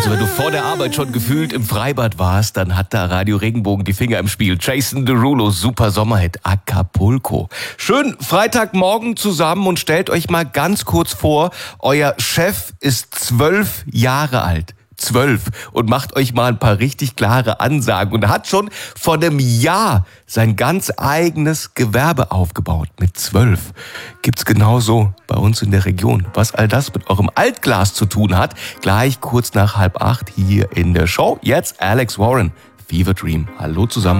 Also wenn du vor der Arbeit schon gefühlt im Freibad warst, dann hat da Radio Regenbogen die Finger im Spiel. Jason Derulo, super Sommerhit, Acapulco. Schön Freitagmorgen zusammen und stellt euch mal ganz kurz vor, euer Chef ist 12 Jahre alt. 12 und macht euch mal ein paar richtig klare Ansagen und hat schon vor einem Jahr sein ganz eigenes Gewerbe aufgebaut. Mit 12 gibt's genauso bei uns in der Region. Was all das mit eurem Altglas zu tun hat, gleich kurz nach 7:30 hier in der Show. Jetzt Alex Warren, Fever Dream. Hallo zusammen.